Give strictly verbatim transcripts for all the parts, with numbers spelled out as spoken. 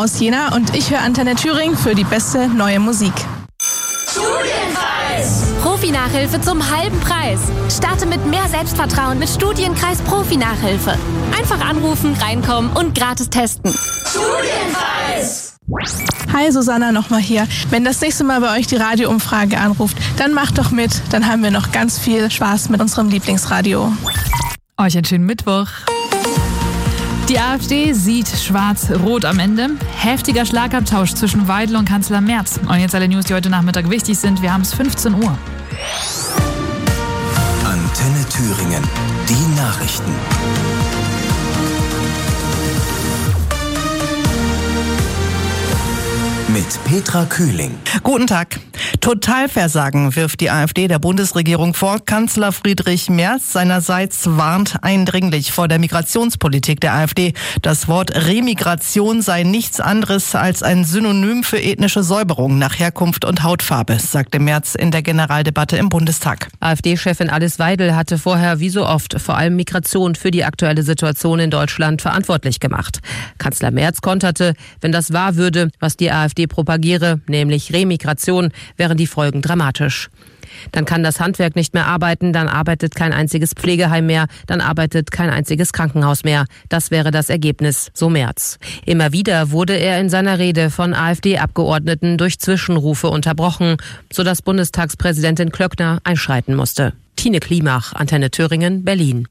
aus Jena und ich höre Antenne Thüringen für die beste neue Musik. Studienkreis! Profi-Nachhilfe zum halben Preis. Starte mit mehr Selbstvertrauen mit Studienkreis Profi-Nachhilfe. Einfach anrufen, reinkommen und gratis testen. Studienkreis! Hi, Susanna nochmal hier. Wenn das nächste Mal bei euch die Radioumfrage anruft, dann macht doch mit. Dann haben wir noch ganz viel Spaß mit unserem Lieblingsradio. Euch einen schönen Mittwoch. Die AfD sieht schwarz-rot am Ende. Heftiger Schlagabtausch zwischen Weidel und Kanzler Merz. Und jetzt alle News, die heute Nachmittag wichtig sind. Wir haben es fünfzehn Uhr. Antenne Thüringen. Die Nachrichten. Mit Petra Kühling. Guten Tag. Totalversagen wirft die AfD der Bundesregierung vor. Kanzler Friedrich Merz seinerseits warnt eindringlich vor der Migrationspolitik der AfD. Das Wort Remigration sei nichts anderes als ein Synonym für ethnische Säuberung nach Herkunft und Hautfarbe, sagte Merz in der Generaldebatte im Bundestag. AfD-Chefin Alice Weidel hatte vorher wie so oft vor allem Migration für die aktuelle Situation in Deutschland verantwortlich gemacht. Kanzler Merz konterte, wenn das wahr würde, was die AfD propagiere, nämlich Remigration, wären die Folgen dramatisch. Dann kann das Handwerk nicht mehr arbeiten, dann arbeitet kein einziges Pflegeheim mehr, dann arbeitet kein einziges Krankenhaus mehr. Das wäre das Ergebnis, so Merz. Immer wieder wurde er in seiner Rede von AfD-Abgeordneten durch Zwischenrufe unterbrochen, sodass Bundestagspräsidentin Klöckner einschreiten musste. Tine Klimach, Antenne Thüringen, Berlin.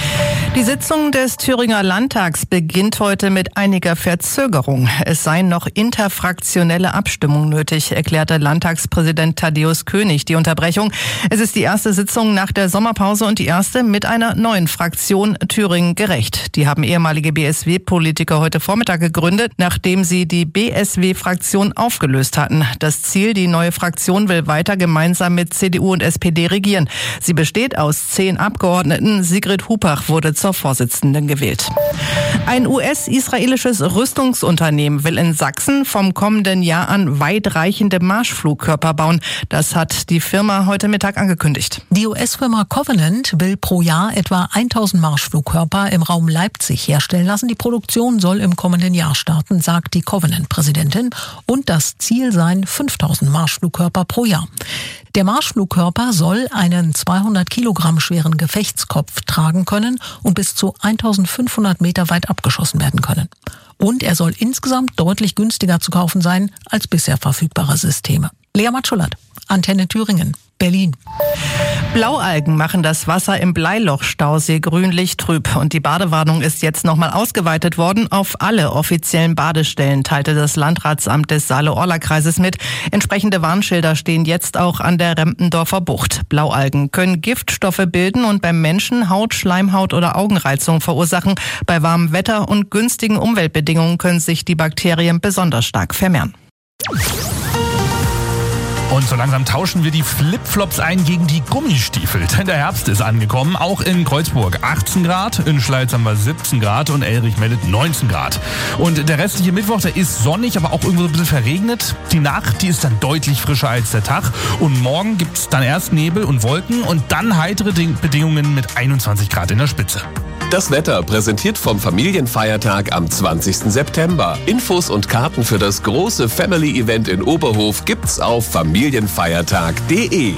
Die Sitzung des Thüringer Landtags beginnt heute mit einiger Verzögerung. Es seien noch interfraktionelle Abstimmungen nötig, erklärte Landtagspräsident Thaddäus König die Unterbrechung. Es ist die erste Sitzung nach der Sommerpause und die erste mit einer neuen Fraktion Thüringen gerecht. Die haben ehemalige B S W-Politiker heute Vormittag gegründet, nachdem sie die B S W-Fraktion aufgelöst hatten. Das Ziel, die neue Fraktion will weiter gemeinsam mit C D U und S P D regieren. Sie besteht aus zehn Abgeordneten. Sigrid Hupach wurde zur Vorsitzenden gewählt. Ein U S-israelisches Rüstungsunternehmen will in Sachsen vom kommenden Jahr an weitreichende Marschflugkörper bauen. Das hat die Firma heute Mittag angekündigt. Die U S-Firma Covenant will pro Jahr etwa tausend Marschflugkörper im Raum Leipzig herstellen lassen. Die Produktion soll im kommenden Jahr starten, sagt die Covenant-Präsidentin. Und das Ziel seien fünftausend Marschflugkörper pro Jahr. Der Marschflugkörper soll einen zweihundert Kilogramm schweren Gefechtskopf tragen können und bis zu eintausendfünfhundert Meter weit abgeschossen werden können. Und er soll insgesamt deutlich günstiger zu kaufen sein als bisher verfügbare Systeme. Lea Matschulat, Antenne Thüringen, Berlin. Blaualgen machen das Wasser im Bleiloch-Stausee grünlich trüb. Und die Badewarnung ist jetzt nochmal ausgeweitet worden auf alle offiziellen Badestellen, teilte das Landratsamt des Saale-Orla-Kreises mit. Entsprechende Warnschilder stehen jetzt auch an der Rempendorfer Bucht. Blaualgen können Giftstoffe bilden und beim Menschen Haut, Schleimhaut oder Augenreizung verursachen. Bei warmem Wetter und günstigen Umweltbedingungen können sich die Bakterien besonders stark vermehren. Und so langsam tauschen wir die Flipflops ein gegen die Gummistiefel. Denn der Herbst ist angekommen, auch in Kreuzburg achtzehn Grad, in Schleiz haben wir siebzehn Grad und Elrich meldet neunzehn Grad. Und der restliche Mittwoch, der ist sonnig, aber auch irgendwo so ein bisschen verregnet. Die Nacht, die ist dann deutlich frischer als der Tag. Und morgen gibt's dann erst Nebel und Wolken und dann heitere Bedingungen mit einundzwanzig Grad in der Spitze. Das Wetter präsentiert vom Familienfeiertag am zwanzigsten September. Infos und Karten für das große Family-Event in Oberhof gibt's auf familienfeiertag punkt de.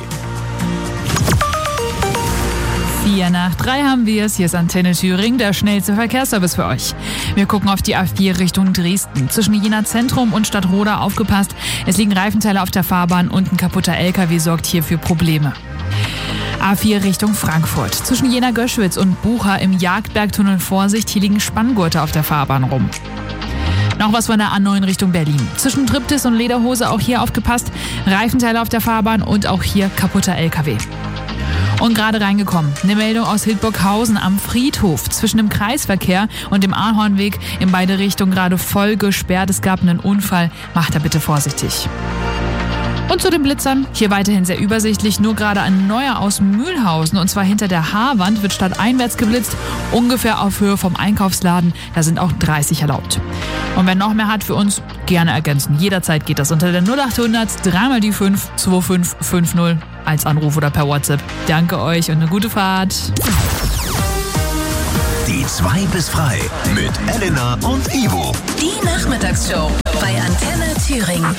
Vier nach drei haben wir es. Hier ist Antenne Thüringen, der schnellste Verkehrsservice für euch. Wir gucken auf die A vier Richtung Dresden. Zwischen Jena Zentrum und Stadtroda aufgepasst. Es liegen Reifenteile auf der Fahrbahn und ein kaputter L K W sorgt hier für Probleme. A vier Richtung Frankfurt. Zwischen Jena-Göschwitz und Bucha im Jagdbergtunnel Vorsicht. Hier liegen Spanngurte auf der Fahrbahn rum. Noch was von der A neun Richtung Berlin. Zwischen Triptis und Lederhose auch hier aufgepasst. Reifenteile auf der Fahrbahn und auch hier kaputter L K W. Und gerade reingekommen, eine Meldung aus Hildburghausen am Friedhof. Zwischen dem Kreisverkehr und dem Ahornweg in beide Richtungen gerade voll gesperrt. Es gab einen Unfall. Macht da bitte vorsichtig. Und zu den Blitzern, hier weiterhin sehr übersichtlich, nur gerade ein neuer aus Mühlhausen und zwar hinter der Haarwand wird stadteinwärts geblitzt, ungefähr auf Höhe vom Einkaufsladen, da sind auch dreißig erlaubt. Und wer noch mehr hat für uns, gerne ergänzen, jederzeit geht das unter der null acht hundert drei mal die fünf zwei fünf fünf null als Anruf oder per WhatsApp. Danke euch und eine gute Fahrt. Die zwei bis frei mit Elena und Ivo. Die Nachmittagsshow. Antenne Thüringen.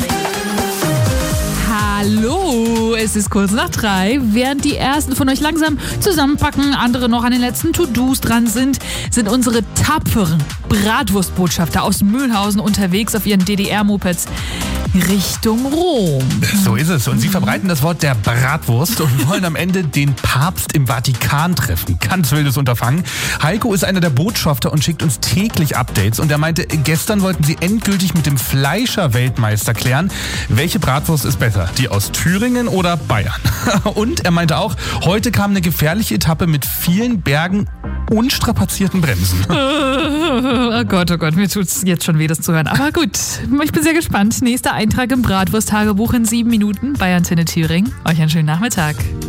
Hallo, es ist kurz nach drei. Während die ersten von euch langsam zusammenpacken, andere noch an den letzten To-Dos dran sind, sind unsere tapferen Bratwurstbotschafter aus Mühlhausen unterwegs auf ihren D D R-Mopeds Richtung Rom. So ist es. Und sie verbreiten das Wort der Bratwurst und wollen am Ende den Papst im Vatikan treffen. Ganz wildes Unterfangen. Heiko ist einer der Botschafter und schickt uns täglich Updates. Und er meinte, gestern wollten sie endgültig mit dem Fleischer-Weltmeister klären, welche Bratwurst ist besser, die aus Thüringen oder Bayern. Und er meinte auch, heute kam eine gefährliche Etappe mit vielen Bergen und strapazierten Bremsen. Oh Gott, oh Gott, mir tut's jetzt schon weh, das zu hören. Aber gut, ich bin sehr gespannt. Nächster Eintrag im Bratwurst-Tagebuch in sieben Minuten bei Antenne Thüringen. Euch einen schönen Nachmittag.